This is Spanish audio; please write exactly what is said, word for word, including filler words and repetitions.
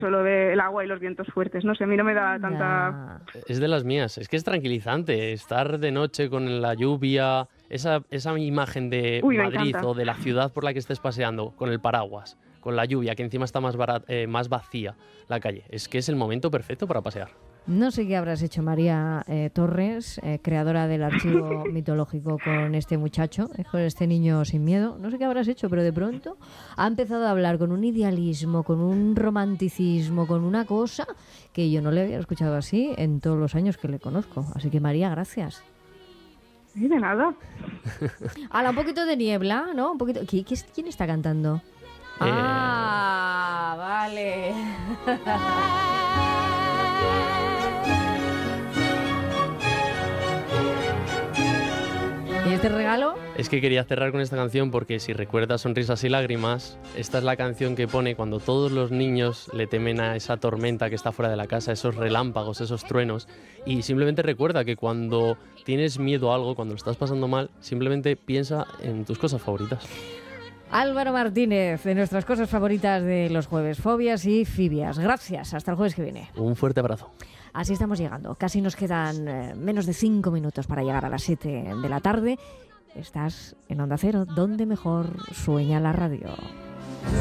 lo del agua y los vientos fuertes. No sé, a mí no me da tanta... Es de las mías. Es que es tranquilizante estar de noche con la lluvia, esa, esa imagen de Uy, me Madrid encanta. o de la ciudad por la que estés paseando, con el paraguas, con la lluvia, que encima está más, barat- eh, más vacía la calle. Es que es el momento perfecto para pasear. No sé qué habrás hecho, María eh, Torres, eh, creadora del archivo mitológico, con este muchacho, eh, con este niño sin miedo. No sé qué habrás hecho, pero de pronto ha empezado a hablar con un idealismo, con un romanticismo, con una cosa que yo no le había escuchado así en todos los años que le conozco. Así que, María, gracias. Sí, de nada. Hala, un poquito de niebla, ¿no? Un poquito. ¿Qui- qui- ¿Quién está cantando? Eh. Ah, vale. ¿Y este regalo? Es que quería cerrar con esta canción porque si recuerdas Sonrisas y Lágrimas, esta es la canción que pone cuando todos los niños le temen a esa tormenta que está fuera de la casa, esos relámpagos, esos truenos, y simplemente recuerda que cuando tienes miedo a algo, cuando lo estás pasando mal, simplemente piensa en tus cosas favoritas. Álvaro Martínez, de nuestras cosas favoritas de los jueves, fobias y fibias. Gracias, hasta el jueves que viene. Un fuerte abrazo. Así estamos llegando. Casi nos quedan eh, menos de cinco minutos para llegar a las siete de la tarde. Estás en Onda Cero, donde mejor sueña la radio.